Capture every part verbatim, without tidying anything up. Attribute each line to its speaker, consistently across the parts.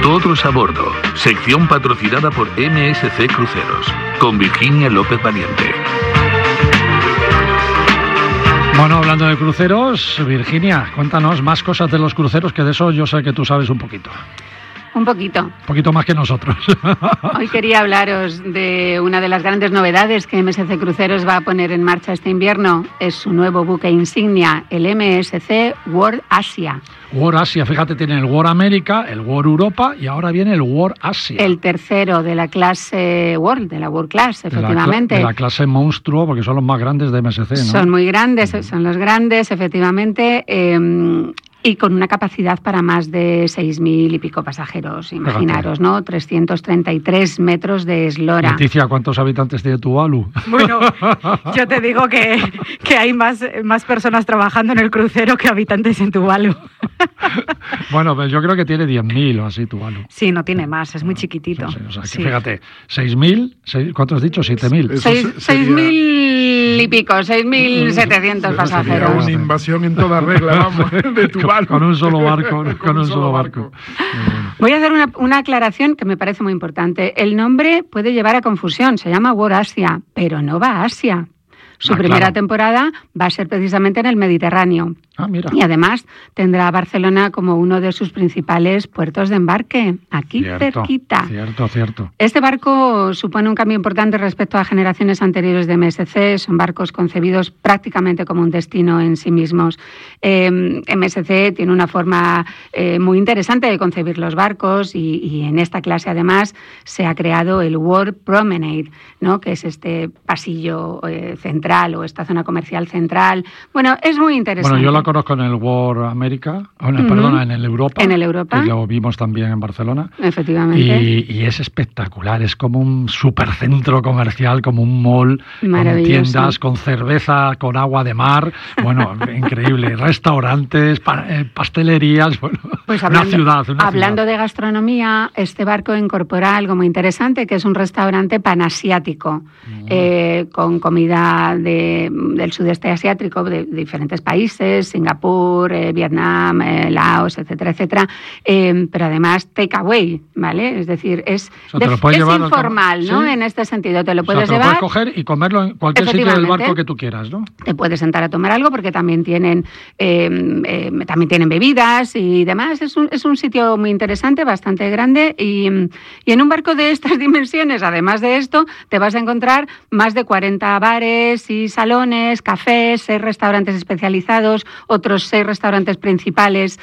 Speaker 1: Todos a bordo. Sección patrocinada por M S C Cruceros. Con Virginia López Valiente.
Speaker 2: Bueno, hablando de cruceros, Virginia, cuéntanos más cosas de los cruceros, que de eso yo sé que tú sabes un poquito.
Speaker 3: Un poquito.
Speaker 2: Un poquito más que nosotros.
Speaker 3: Hoy quería hablaros de una de las grandes novedades que M S C Cruceros va a poner en marcha este invierno. Es su nuevo buque insignia, el M S C World Asia.
Speaker 2: World Asia, fíjate, tiene el World América, el World Europa y ahora viene el World Asia.
Speaker 3: El tercero de la clase World, de la World Class, efectivamente.
Speaker 2: De la, de la clase monstruo, porque son los más grandes de M S C, ¿no?
Speaker 3: Son muy grandes, uh-huh. son los grandes, efectivamente. Eh, Y con una capacidad para más de seis mil y pico pasajeros, imaginaros, Fíjate. ¿no? trescientos treinta y tres metros de eslora.
Speaker 2: Leticia, ¿cuántos habitantes tiene Tuvalu?
Speaker 4: Bueno, yo te digo que, que hay más, más personas trabajando en el crucero que habitantes en Tuvalu.
Speaker 2: Bueno, pues yo creo que tiene diez mil o así Tuvalu.
Speaker 4: Sí, no tiene más, es muy chiquitito.
Speaker 2: Sí, sí, o sea, que
Speaker 4: sí.
Speaker 2: Fíjate, seis mil, ¿cuánto has dicho? siete mil.
Speaker 3: seis mil y pico, seis mil setecientos pasajeros.
Speaker 5: Sería una invasión en toda regla, vamos, de Tuvalu.
Speaker 2: Con un solo barco, con, con un solo barco.
Speaker 3: barco. Voy a hacer una, una aclaración que me parece muy importante. El nombre puede llevar a confusión, se llama World Asia, pero no va a Asia. Su ah, primera claro. temporada va a ser precisamente en el Mediterráneo.
Speaker 2: Ah, mira.
Speaker 3: Y además tendrá a Barcelona como uno de sus principales puertos de embarque, aquí
Speaker 2: cierto,
Speaker 3: cerquita.
Speaker 2: Cierto, cierto.
Speaker 3: Este barco supone un cambio importante respecto a generaciones anteriores de M S C. Son barcos concebidos prácticamente como un destino en sí mismos. Eh, M S C tiene una forma eh, muy interesante de concebir los barcos y, y en esta clase además se ha creado el World Promenade, ¿no? Que es este pasillo eh, central o esta zona comercial central. Bueno, es muy interesante.
Speaker 2: Bueno, yo la conozco en el World América, oh, no, uh-huh. perdona, en el Europa.
Speaker 3: En el Europa.
Speaker 2: Que lo vimos también en Barcelona.
Speaker 3: Efectivamente.
Speaker 2: Y, y es espectacular, es como un supercentro comercial, como un mall, con tiendas, con cerveza, con agua de mar. Bueno, increíble. Restaurantes, pa- eh, pastelerías, bueno,
Speaker 3: pues hablando,
Speaker 2: una ciudad. Una
Speaker 3: hablando
Speaker 2: ciudad.
Speaker 3: de gastronomía, este barco incorpora algo muy interesante, que es un restaurante panasiático, uh-huh. eh, con comida de, del sudeste asiático, de, de diferentes países, Singapur, eh, Vietnam, eh, Laos, etcétera, etcétera, eh, pero además takeaway, ¿vale? Es decir, es,
Speaker 2: o sea,
Speaker 3: de, es informal, ¿no? ¿Sí? En este sentido, te lo puedes
Speaker 2: o sea, te
Speaker 3: llevar.
Speaker 2: Lo puedes coger y comerlo en cualquier sitio del barco que tú quieras, ¿no?
Speaker 3: Te puedes sentar a tomar algo porque también tienen, eh, eh, también tienen bebidas y demás. Es un, es un sitio muy interesante, bastante grande y, y en un barco de estas dimensiones, además de esto, te vas a encontrar más de cuarenta bares y salones, cafés, seis restaurantes especializados, otros seis restaurantes principales,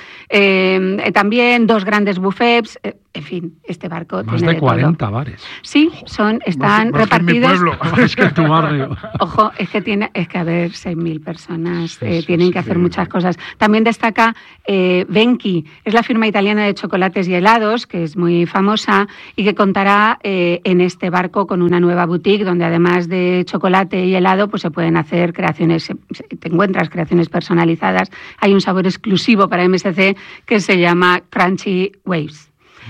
Speaker 3: eh, también dos grandes buffets, eh, en fin, este barco
Speaker 2: más
Speaker 3: tiene
Speaker 2: de,
Speaker 3: de
Speaker 2: cuarenta
Speaker 3: todo.
Speaker 2: Bares.
Speaker 3: Sí, son, están
Speaker 5: más,
Speaker 3: repartidos.
Speaker 5: Más
Speaker 2: es que en tu barrio.
Speaker 3: Ojo, es que tiene, es que a ver, seis mil personas
Speaker 2: sí,
Speaker 3: eh,
Speaker 2: sí,
Speaker 3: tienen
Speaker 2: sí,
Speaker 3: que hacer
Speaker 2: sí.
Speaker 3: muchas cosas. También destaca eh, Venchi, es la firma italiana de chocolates y helados, que es muy famosa y que contará eh, en este barco con una nueva boutique donde además de chocolate y helado, pues se pueden hacer creaciones, te encuentras creaciones personalizadas. Hay un sabor exclusivo para M S C que se llama Crunchy Waves.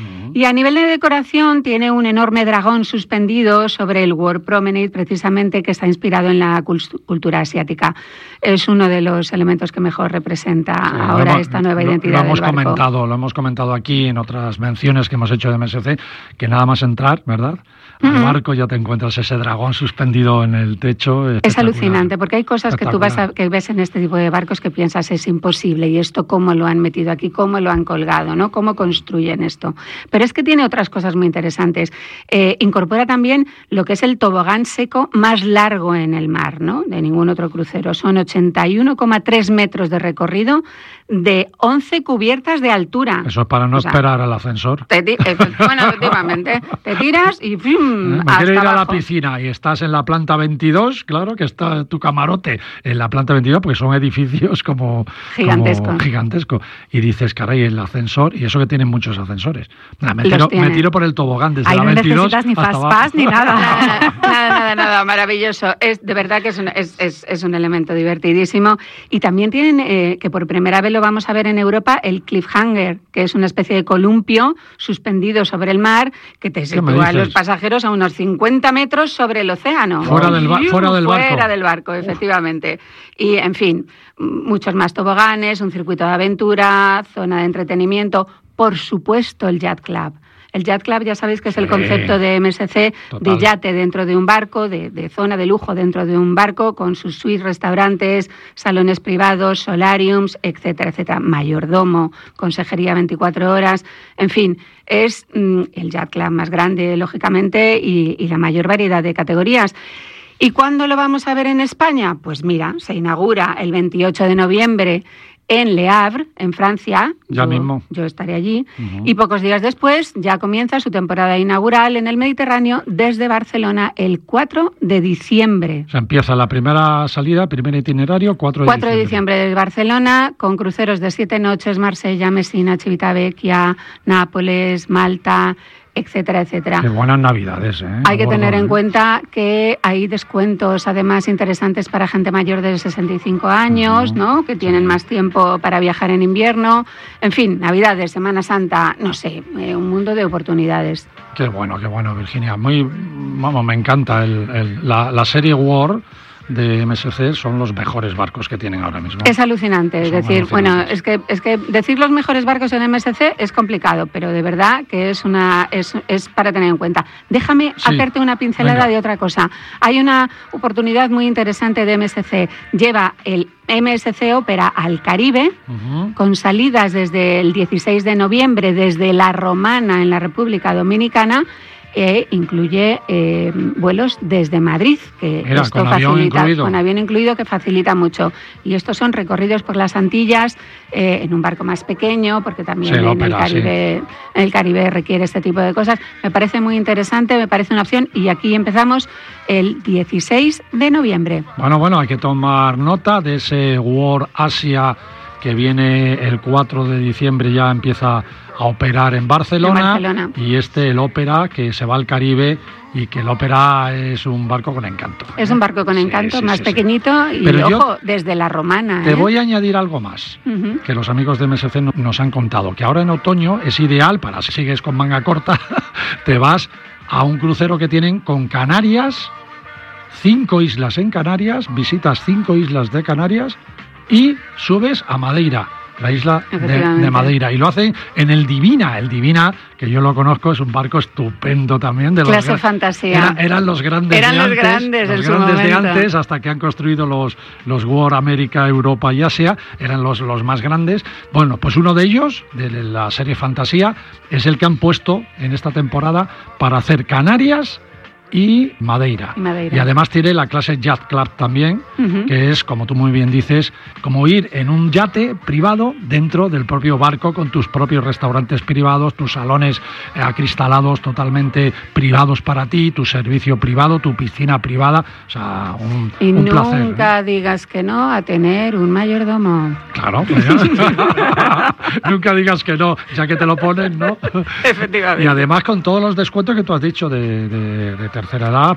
Speaker 3: Y a nivel de decoración tiene un enorme dragón suspendido sobre el World Promenade, precisamente, que está inspirado en la cultura asiática. Es uno de los elementos que mejor representa sí, ahora hemos, esta nueva identidad
Speaker 2: lo hemos
Speaker 3: del barco.
Speaker 2: Comentado, lo hemos comentado aquí en otras menciones que hemos hecho de M S C, que nada más entrar, ¿verdad?, al uh-huh. barco ya te encuentras ese dragón suspendido en el techo.
Speaker 3: Es alucinante, porque hay cosas que tú vas a, que ves en este tipo de barcos que piensas es imposible, y esto cómo lo han metido aquí, cómo lo han colgado, ¿no? Cómo construyen esto. Pero es que tiene otras cosas muy interesantes. Eh, incorpora también lo que es el tobogán seco más largo en el mar, ¿no?, de ningún otro crucero. Son ochenta y uno coma tres metros de recorrido de once cubiertas de altura.
Speaker 2: Eso es para no o sea, esperar al ascensor.
Speaker 3: Te ti- eh, bueno, efectivamente, te tiras y ¡fum!
Speaker 2: Me
Speaker 3: hasta
Speaker 2: quiero ir
Speaker 3: abajo.
Speaker 2: A la piscina y estás en la planta veintidós, claro que está tu camarote en la planta veintidós, porque son edificios como
Speaker 3: gigantescos.
Speaker 2: Como gigantesco. Y dices, caray, el ascensor, y eso que tienen muchos ascensores. Nada, me, tiro, me tiro por el tobogán desde
Speaker 4: Ahí
Speaker 2: la
Speaker 4: no
Speaker 2: veintidós
Speaker 4: necesitas ni
Speaker 2: hasta
Speaker 4: fast
Speaker 2: abajo.
Speaker 4: pass ni nada.
Speaker 3: nada, nada, nada, nada, maravilloso. Es, de verdad que es un, es, es, es un elemento divertidísimo. Y también tienen, eh, que por primera vez lo vamos a ver en Europa, el cliffhanger, que es una especie de columpio suspendido sobre el mar que te sitúa a los pasajeros a unos cincuenta metros sobre el océano.
Speaker 2: Fuera del, ba- fuera del barco.
Speaker 3: Fuera del barco, efectivamente. Y, en fin, muchos más toboganes, un circuito de aventura, zona de entretenimiento, por supuesto, el Yacht Club. El Yacht Club ya sabéis que es el sí, concepto de M S C, total. De yate dentro de un barco, de, de zona de lujo dentro de un barco, con sus suites, restaurantes, salones privados, solariums, etcétera, etcétera. Mayordomo, consejería veinticuatro horas, en fin, es mm, el Yacht Club más grande, lógicamente, y, y la mayor variedad de categorías. ¿Y cuándo lo vamos a ver en España? Pues mira, se inaugura el veintiocho de noviembre en Le Havre, en Francia.
Speaker 2: Ya
Speaker 3: yo,
Speaker 2: mismo.
Speaker 3: Yo estaré allí. Uh-huh. Y pocos días después ya comienza su temporada inaugural en el Mediterráneo desde Barcelona el cuatro de diciembre.
Speaker 2: O sea, empieza la primera salida, primer itinerario, cuatro de diciembre.
Speaker 3: cuatro de diciembre desde Barcelona, con cruceros de siete noches, Marsella, Messina, Civitavecchia, Nápoles, Malta, etcétera, etcétera.
Speaker 2: Qué buenas navidades, ¿eh?
Speaker 3: Hay que
Speaker 2: Gordo,
Speaker 3: tener en
Speaker 2: ¿eh?
Speaker 3: cuenta que hay descuentos, además, interesantes para gente mayor de sesenta y cinco años, uh-huh. ¿no? Que tienen más tiempo para viajar en invierno. En fin, Navidades, Semana Santa, no sé, eh, un mundo de oportunidades.
Speaker 2: Qué bueno, qué bueno, Virginia. Muy, vamos, me encanta el, el, la, la serie War de M S C, son los mejores barcos que tienen ahora mismo.
Speaker 3: Es alucinante, es decir, bueno, es que es que decir los mejores barcos en M S C es complicado, pero de verdad que es una es, es para tener en cuenta. Déjame sí. hacerte una pincelada Venga. de otra cosa. Hay una oportunidad muy interesante de M S C. Lleva el M S C Ópera al Caribe, uh-huh. con salidas desde el dieciséis de noviembre desde La Romana en la República Dominicana. E incluye eh, vuelos desde Madrid, que
Speaker 2: Mira,
Speaker 3: esto
Speaker 2: con
Speaker 3: facilita,
Speaker 2: avión incluido.
Speaker 3: con avión incluido, que facilita mucho. Y estos son recorridos por las Antillas eh, en un barco más pequeño, porque también
Speaker 2: sí,
Speaker 3: en,
Speaker 2: ópera,
Speaker 3: el Caribe,
Speaker 2: sí.
Speaker 3: en el Caribe requiere este tipo de cosas. Me parece muy interesante, me parece una opción, y aquí empezamos el dieciséis de noviembre.
Speaker 2: Bueno, bueno, hay que tomar nota de ese World Asia que viene el cuatro de diciembre, ya empieza a operar en Barcelona,
Speaker 3: en Barcelona,
Speaker 2: y este, el Ópera, que se va al Caribe, y que el Ópera es un barco con encanto. ¿eh?
Speaker 3: Es un barco con encanto, sí, sí, más sí, pequeñito, sí. y
Speaker 2: Pero
Speaker 3: ojo, desde La Romana.
Speaker 2: Te
Speaker 3: ¿eh?
Speaker 2: voy a añadir algo más, uh-huh. que los amigos de M S C nos han contado, que ahora en otoño es ideal para, si sigues con manga corta, te vas a un crucero que tienen con Canarias, cinco islas en Canarias, visitas cinco islas de Canarias, y subes a Madeira, la isla de, de Madeira, y lo hacen en el Divina. El Divina, que yo lo conozco, es un barco estupendo también. De los
Speaker 3: Clase fantasía.
Speaker 2: Era, eran los grandes
Speaker 3: eran
Speaker 2: de
Speaker 3: los
Speaker 2: antes,
Speaker 3: grandes,
Speaker 2: los
Speaker 3: en
Speaker 2: grandes
Speaker 3: su
Speaker 2: de
Speaker 3: momento.
Speaker 2: antes, hasta que han construido los, los World América, Europa y Asia, eran los, los más grandes. Bueno, pues uno de ellos, de la serie Fantasía, es el que han puesto en esta temporada para hacer Canarias y Madeira.
Speaker 3: y Madeira.
Speaker 2: Y además tiene la clase Yacht Club también, uh-huh. que es, como tú muy bien dices, como ir en un yate privado dentro del propio barco, con tus propios restaurantes privados, tus salones eh, acristalados totalmente privados para ti, tu servicio privado, tu piscina privada. O sea, un,
Speaker 3: y
Speaker 2: un
Speaker 3: nunca
Speaker 2: placer.
Speaker 3: Nunca digas que no a tener un mayordomo.
Speaker 2: Claro. Nunca digas que no, ya que te lo ponen, ¿no?
Speaker 3: Efectivamente.
Speaker 2: Y además con todos los descuentos que tú has dicho de, de, de tercera edad,